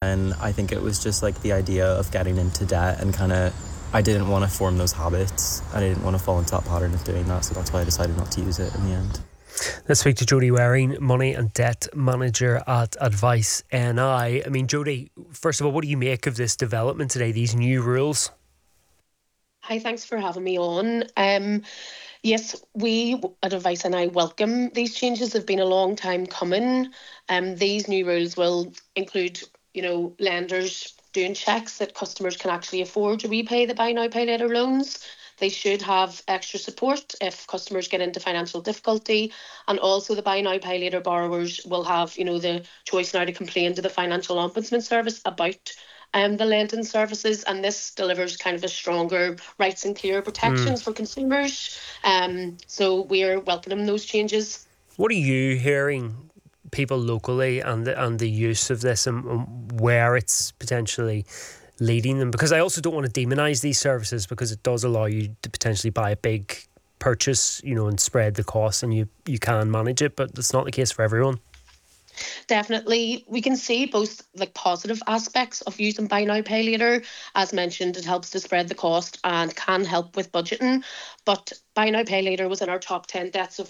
then I think it was just like the idea of getting into debt and kind of, I didn't want to form those habits. I didn't want to fall into that pattern of doing that, so that's why I decided not to use it in the end. Let's speak to Jodie Waring, Money and Debt Manager at Advice NI. I mean, Jodie, first of all, what do you make of this development today, these new rules? Hi, thanks for having me on. Yes, we at Advice NI welcome these changes. They've been a long time coming. These new rules will include, lenders doing checks that customers can actually afford to repay the buy now, pay later loans. They should have extra support if customers get into financial difficulty. And also the buy now, pay later borrowers will have, the choice now to complain to the Financial Ombudsman Service about the lending services, and this delivers kind of a stronger rights and clear protections for consumers. So we're welcoming those changes. What are you hearing people locally and the use of this and where it's potentially leading them? Because I also don't want to demonise these services, because it does allow you to potentially buy a big purchase, and spread the costs, and you can manage it, but it's not the case for everyone. Definitely, we can see both like positive aspects of using buy now, pay later. As mentioned, it helps to spread the cost and can help with budgeting. But buy now, pay later was in our top 10 debts of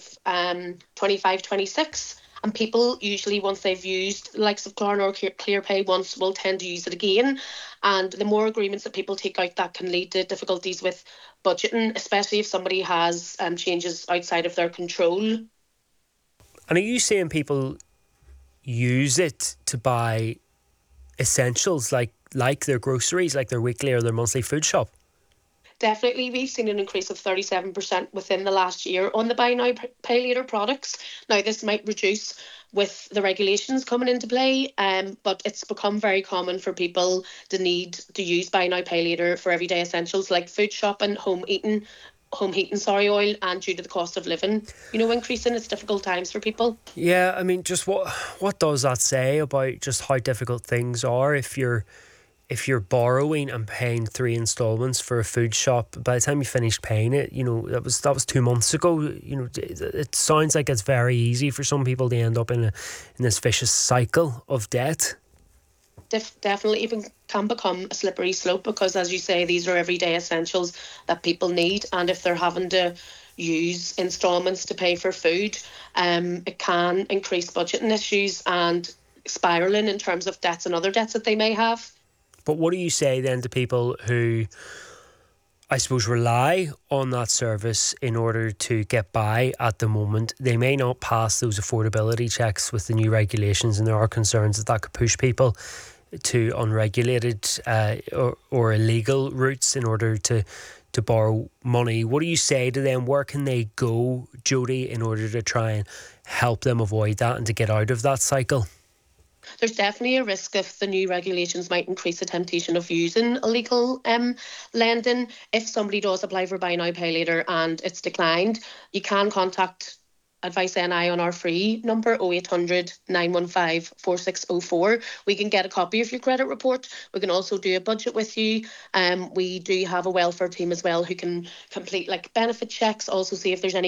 25-26. And people usually, once they've used the likes of Klarna or ClearPay once, will tend to use it again. And the more agreements that people take out, that can lead to difficulties with budgeting, especially if somebody has changes outside of their control. And are you seeing people use it to buy essentials like their groceries, like their weekly or their monthly food shop? Definitely, we've seen an increase of 37% within the last year on the buy now, pay later products. Now, this might reduce with the regulations coming into play, but it's become very common for people to need to use buy now, pay later for everyday essentials like food shopping, home heating, oil, and due to the cost of living, increasing, it's difficult times for people. Yeah, I mean, just what does that say about just how difficult things are if you're borrowing and paying 3 installments for a food shop? By the time you finish paying it, that was 2 months ago. It sounds like it's very easy for some people to end up in this vicious cycle of debt. Definitely even can become a slippery slope, because, as you say, these are everyday essentials that people need, and if they're having to use instalments to pay for food, it can increase budgeting issues and spiralling in terms of debts and other debts that they may have. But what do you say then to people who, I suppose, rely on that service in order to get by at the moment? They may not pass those affordability checks with the new regulations, and there are concerns that could push people to unregulated or illegal routes in order to borrow money. What do you say to them? Where can they go, Jodie, in order to try and help them avoid that and to get out of that cycle? There's definitely a risk if the new regulations might increase the temptation of using illegal lending. If somebody does apply for buy now, pay later and it's declined, you can contact Advice NI on our free number 0800 915 4604. We can get a copy of your credit report. We can also do a budget with you. We do have a welfare team as well who can complete like benefit checks, also see if there's any